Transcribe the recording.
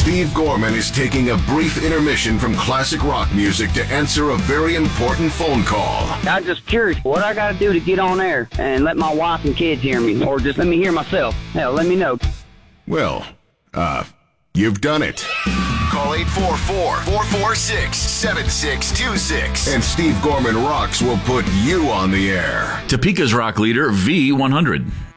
Steve Gorman is taking a brief intermission from classic rock music to answer a very important phone call. I'm just curious what I got to do to get on air and let my wife and kids hear me, or just let me hear myself. Hell, let me know. Well, you've done it. Call 844-446-7626. And Steve Gorman Rocks will put you on the air. Topeka's rock leader, V100.